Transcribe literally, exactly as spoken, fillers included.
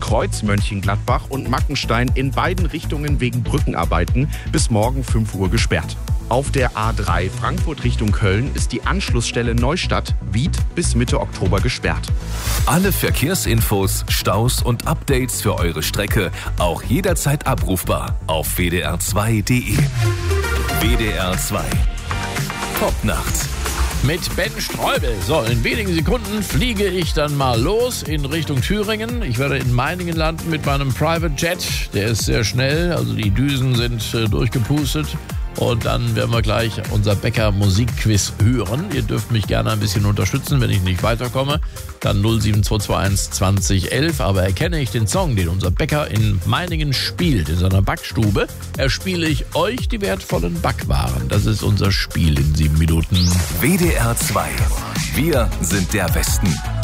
Kreuz Mönchengladbach und Mackenstein in beiden Richtungen wegen Brückenarbeiten bis morgen fünf Uhr gesperrt. Auf der A drei Frankfurt Richtung Köln ist die Anschlussstelle Neustadt-Wied bis Mitte Oktober gesperrt. Alle Verkehrsinfos, Staus und Updates für eure Strecke auch jederzeit abrufbar auf w d r zwei punkt d e. W D R zwei. Top nachts. Mit Ben Streubel. So, in wenigen Sekunden fliege ich dann mal los in Richtung Thüringen. Ich werde in Meiningen landen mit meinem Private Jet. Der ist sehr schnell, also die Düsen sind äh, durchgepustet. Und dann werden wir gleich unser Bäcker-Musikquiz hören. Ihr dürft mich gerne ein bisschen unterstützen, wenn ich nicht weiterkomme. Dann null sieben zwei zwei eins zwanzig elf. Aber erkenne ich den Song, den unser Bäcker in Meiningen spielt, in seiner Backstube, erspiele ich euch die wertvollen Backwaren. Das ist unser Spiel in sieben Minuten. W D R zwei. Wir sind der Westen.